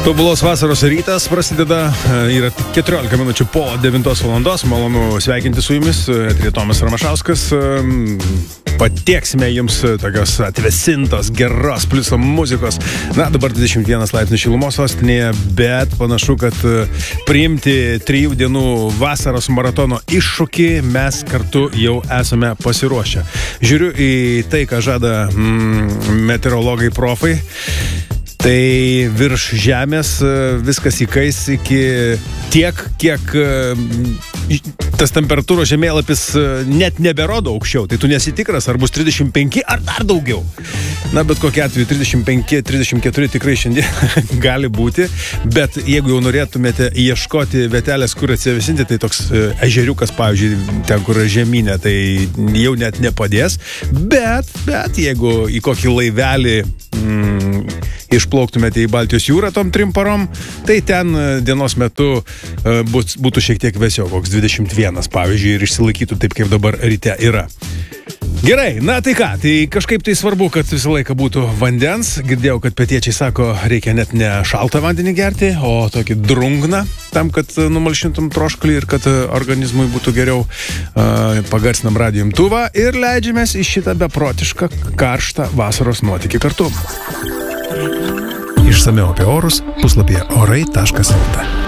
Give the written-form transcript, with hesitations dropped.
Tobulos vasaros rytas prasideda, yra 14 minučių po 9 valandos. Malonu sveikinti su jumis, Tomas Ramašauskas. Patieksime jums tokios atvesintos, geros pliuso muzikos. Na, dabar 21 laipsnių šilumos sostinėje, bet panašu, kad priimti 3 dienų vasaros maratono iššūkį mes kartu jau esame pasiruošę. Žiūriu į tai, ką žada meteorologai profai. Tai virš žemės viskas įkais iki tiek, kiek tas temperatūros žemėlapis net neberodo aukščiau. Tai tu nesitikras, ar bus 35 ar dar daugiau. Na, bet kokia atveju 35-34 tikrai šiandien gali būti. Bet jeigu jau norėtumėte ieškoti vietelės, kur atsivesinti, tai toks ežeriukas, pavyzdžiui, ten, kur žemynė, tai jau net nepadės. Bet jeigu į kokį laivelį išplauktumėte į Baltijos jūrą tom 3 parom, tai ten dienos metu būtų šiek tiek vėsiau, koks 21, pavyzdžiui, ir išsilaikytų taip, kaip dabar ryte yra. Gerai, na tai ką, tai kažkaip tai svarbu, kad visą laiką būtų vandens. Girdėjau, kad pietiečiai sako, reikia net ne šaltą vandenį gerti, o tokį drungną, tam, kad numalšintum troškulį ir kad organizmui būtų geriau. Pagarsinam radijo imtuvą ir leidžiamės į šitą beprotišką karštą vasaros nuotykį kartu. Išsamiau apie orus puslapyje orai.lt.